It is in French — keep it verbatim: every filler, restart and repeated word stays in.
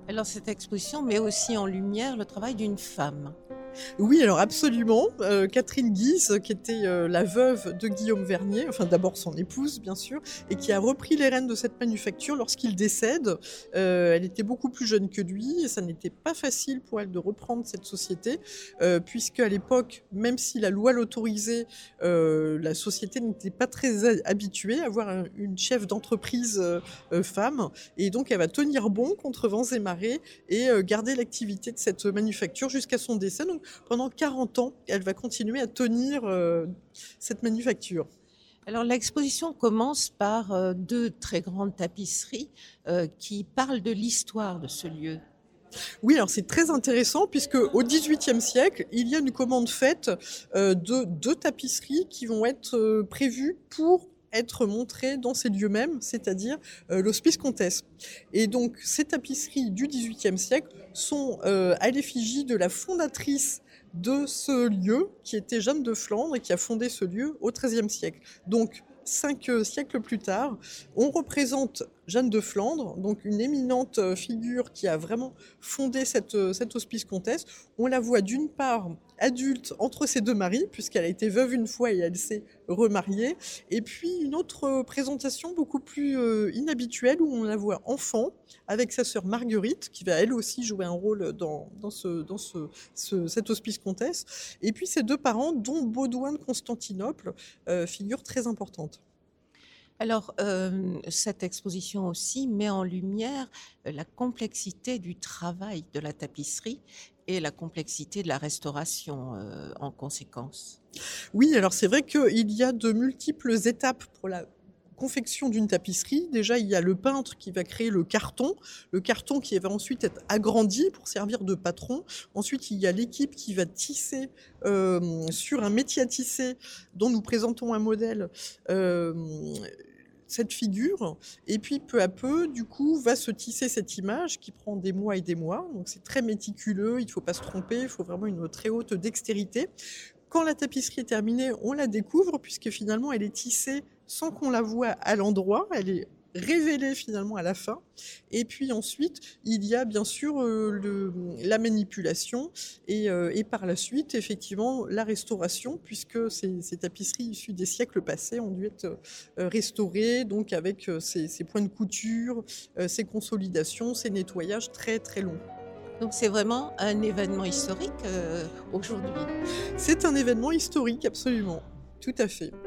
Alors cette exposition met aussi en lumière le travail d'une femme. Oui, alors absolument, heu, Catherine Guise, qui était, heu, la veuve de Guillaume Vernier, enfin d'abord son épouse bien sûr, et qui a repris les rênes de cette manufacture lorsqu'il décède. Heu, elle était beaucoup plus jeune que lui et ça n'était pas facile pour elle de reprendre cette société, heu, puisqu'à l'époque, même si la loi l'autorisait, heu, la société n'était pas très a habituée à avoir un une chef d'entreprise, heu heu, femme, et donc elle va tenir bon contre vents et marées et heu, garder l'activité de cette manufacture jusqu'à son décès. Donc pendant quarante ans, elle va continuer à tenir, heu, cette manufacture. Alors l'exposition commence par euh, deux très grandes tapisseries euh, qui parlent de l'histoire de ce lieu. Oui, alors c'est très intéressant puisque au dix-huitième siècle, il y a une commande faite, heu, de deux tapisseries qui vont être, heu, prévues pour être montrées dans ces lieux mêmes, c'est-à-dire, heu, l'Hospice Comtesse, et donc ces tapisseries du dix-huitième siècle sont, heu, à l'effigie de la fondatrice de ce lieu, qui était Jeanne de Flandre et qui a fondé ce lieu au treizième siècle. Donc cinq heu, siècles plus tard, on représente Jeanne de Flandre, donc une éminente, heu, figure qui a vraiment fondé cette, heu, cet Hospice Comtesse. On la voit d'une part adulte entre ses deux maris, puisqu'elle a été veuve une fois et elle s'est remariée, et puis une autre, heu, présentation beaucoup plus, heu, inhabituelle où on la voit enfant avec sa sœur Marguerite, qui va elle aussi jouer un rôle dans dans ce dans ce ce cet Hospice Comtesse, et puis ses deux parents dont Baudouin de Constantinople, heu, figure très importante. Alors euh, cette exposition aussi met en lumière euh, la complexité du travail de la tapisserie et la complexité de la restauration euh, en conséquence. Oui, alors c'est vrai qu'il y a de multiples étapes pour la confection d'une tapisserie. Déjà, il y a le peintre qui va créer le carton, le carton qui va ensuite être agrandi pour servir de patron. Ensuite, il y a l'équipe qui va tisser, hem, sur un métier à tisser dont nous présentons un modèle, hem, cette figure, et puis peu à peu, du coup, va se tisser cette image qui prend des mois et des mois. Donc c'est très méticuleux, il ne faut pas se tromper, il faut vraiment une très haute dextérité. Quand la tapisserie est terminée, on la découvre puisque finalement elle est tissée sans qu'on la voie à l'endroit, elle est révélée finalement à la fin, et puis ensuite il y a bien sûr, heu, le la manipulation et heu et par la suite effectivement la restauration, puisque ces ces tapisseries issues des siècles passés ont dû être, heu, restaurées, donc avec, heu, ces ces points de couture, heu, ces consolidations, ces nettoyages très, très longs. Donc c'est vraiment un événement historique euh, aujourd'hui. C'est un événement historique absolument, tout à fait.